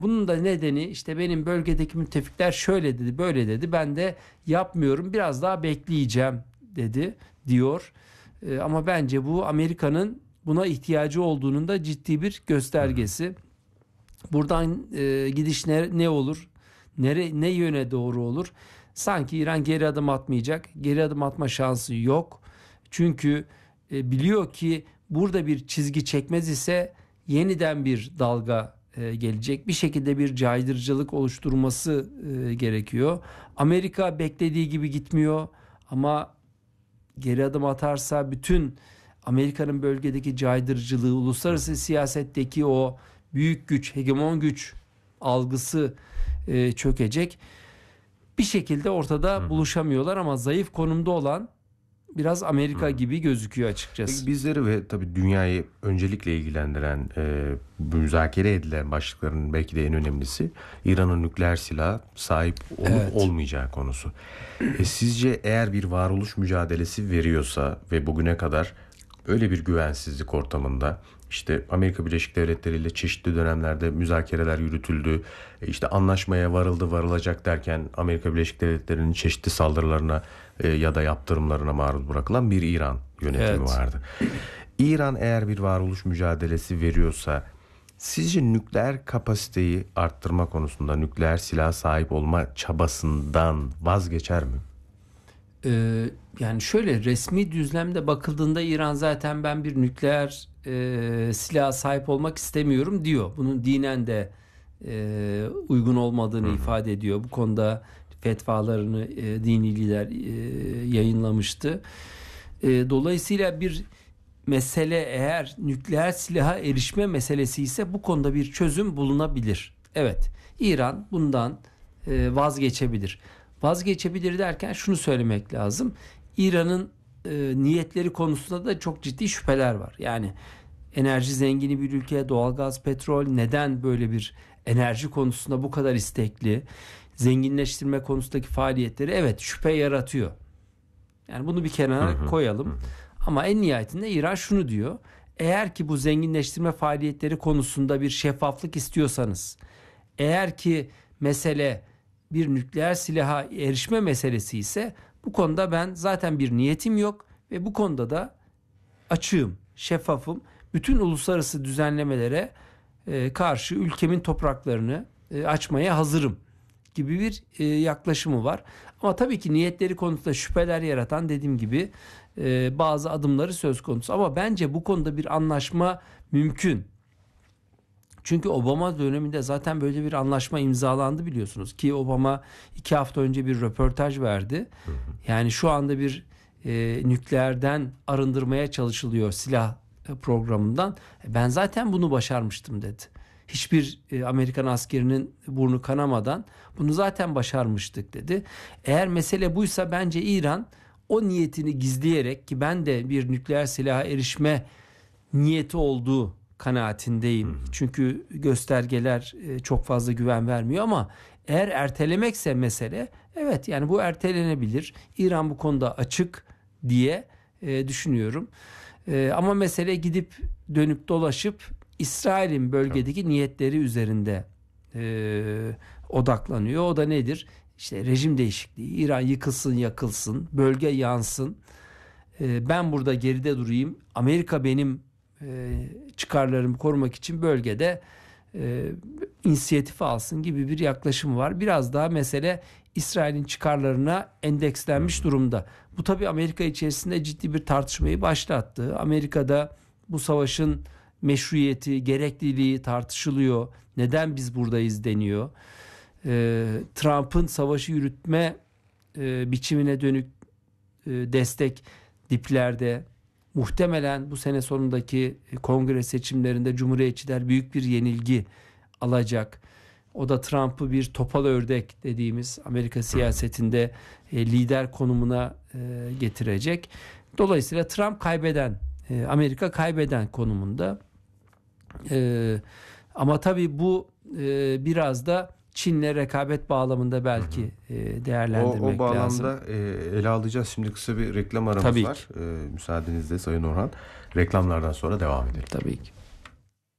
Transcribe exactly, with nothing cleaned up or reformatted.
Bunun da nedeni işte benim bölgedeki müttefikler şöyle dedi, böyle dedi. Ben de yapmıyorum, biraz daha bekleyeceğim dedi diyor. E, ama bence bu Amerika'nın buna ihtiyacı olduğunun da ciddi bir göstergesi. Buradan e, gidiş ne, ne olur? Nere, ne yöne doğru olur? Sanki İran geri adım atmayacak. Geri adım atma şansı yok. Çünkü e, biliyor ki burada bir çizgi çekmez ise yeniden bir dalga e, gelecek. Bir şekilde bir caydırıcılık oluşturması e, gerekiyor. Amerika beklediği gibi gitmiyor ama geri adım atarsa bütün Amerika'nın bölgedeki caydırıcılığı, uluslararası siyasetteki o büyük güç, hegemon güç algısı e, çökecek. Bir şekilde ortada buluşamıyorlar ama zayıf konumda olan biraz Amerika gibi gözüküyor açıkçası. Peki bizleri ve tabii dünyayı öncelikle ilgilendiren, e, müzakere edilen başlıkların belki de en önemlisi İran'ın nükleer silah sahip olup evet. olmayacağı konusu. E, sizce eğer bir varoluş mücadelesi veriyorsa ve bugüne kadar öyle bir güvensizlik ortamında işte Amerika Birleşik Devletleri ile çeşitli dönemlerde müzakereler yürütüldü. E, işte anlaşmaya varıldı, varılacak derken Amerika Birleşik Devletleri'nin çeşitli saldırılarına e, ya da yaptırımlarına maruz bırakılan bir İran yönetimi evet. vardı. İran eğer bir varoluş mücadelesi veriyorsa sizce nükleer kapasiteyi arttırma konusunda, nükleer silah sahip olma çabasından vazgeçer mi? Ee, yani şöyle, resmi düzlemde bakıldığında İran zaten ben bir nükleer e, silaha sahip olmak istemiyorum diyor. Bunun dinen de e, uygun olmadığını Hı-hı. ifade ediyor. Bu konuda fetvalarını e, dini lider e, yayınlamıştı. E, dolayısıyla bir mesele eğer nükleer silaha erişme meselesi ise bu konuda bir çözüm bulunabilir. Evet, İran bundan e, vazgeçebilir. Vazgeçebilir derken şunu söylemek lazım. İran'ın e, niyetleri konusunda da çok ciddi şüpheler var. Yani enerji zengini bir ülke, doğalgaz, petrol, neden böyle bir enerji konusunda bu kadar istekli? Zenginleştirme konusundaki faaliyetleri evet şüphe yaratıyor. Yani bunu bir kenara hı hı, koyalım. Hı. Ama en nihayetinde İran şunu diyor. Eğer ki bu zenginleştirme faaliyetleri konusunda bir şeffaflık istiyorsanız, eğer ki mesele bir nükleer silaha erişme meselesi ise bu konuda ben zaten bir niyetim yok ve bu konuda da açığım, şeffafım. Bütün uluslararası düzenlemelere e, karşı ülkemin topraklarını e, açmaya hazırım gibi bir e, yaklaşımı var. Ama tabii ki niyetleri konusunda şüpheler yaratan, dediğim gibi e, bazı adımları söz konusu. Ama bence bu konuda bir anlaşma mümkün. Çünkü Obama döneminde zaten böyle bir anlaşma imzalandı biliyorsunuz ki Obama iki hafta önce bir röportaj verdi. Hı hı. Yani şu anda bir e, nükleerden arındırmaya çalışılıyor silah programından. Ben zaten bunu başarmıştım dedi. Hiçbir e, Amerikan askerinin burnu kanamadan bunu zaten başarmıştık dedi. Eğer mesele buysa bence İran o niyetini gizleyerek, ki ben de bir nükleer silaha erişme niyeti olduğu kanaatindeyim. Hmm. Çünkü göstergeler çok fazla güven vermiyor ama eğer ertelemekse mesele, evet yani bu ertelenebilir. İran bu konuda açık diye e, düşünüyorum. E, ama mesele gidip dönüp dolaşıp İsrail'in bölgedeki niyetleri üzerinde e, odaklanıyor. O da nedir? İşte rejim değişikliği. İran yıkılsın, yakılsın, bölge yansın. E, ben burada geride durayım. Amerika benim çıkarlarımı korumak için bölgede e, inisiyatif alsın gibi bir yaklaşım var. Biraz daha mesele İsrail'in çıkarlarına endekslenmiş durumda. Bu tabii Amerika içerisinde ciddi bir tartışmayı başlattı. Amerika'da bu savaşın meşruiyeti, gerekliliği tartışılıyor. Neden biz buradayız deniyor. E, Trump'ın savaşı yürütme e, biçimine dönük e, destek diplerde. Muhtemelen bu sene sonundaki kongre seçimlerinde Cumhuriyetçiler büyük bir yenilgi alacak. O da Trump'ı bir topal ördek dediğimiz Amerika siyasetinde e, lider konumuna e, getirecek. Dolayısıyla Trump kaybeden, e, Amerika kaybeden konumunda. E, ama tabii bu e, biraz da Çin'le rekabet bağlamında belki hı hı. E, değerlendirmek lazım. O, o bağlamda lazım. E, ele alacağız. Şimdi kısa bir reklam aramız Tabii var. E, müsaadenizle Sayın Orhan. Reklamlardan sonra devam edelim. Tabii ki.